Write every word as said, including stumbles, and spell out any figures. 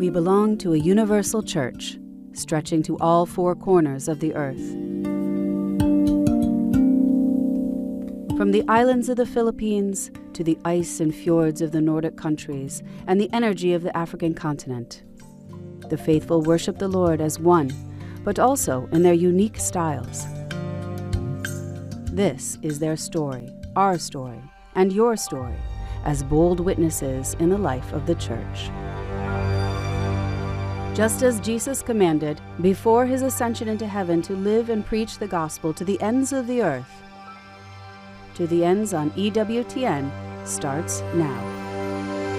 We belong to a universal church, stretching to all four corners of the earth. From the islands of the Philippines to the ice and fjords of the Nordic countries and the energy of the African continent, the faithful worship the Lord as one, but also in their unique styles. This is their story, our story, and your story, as bold witnesses in the life of the church. Just as Jesus commanded before his ascension into heaven to live and preach the gospel to the ends of the earth, To the Ends on E W T N starts now.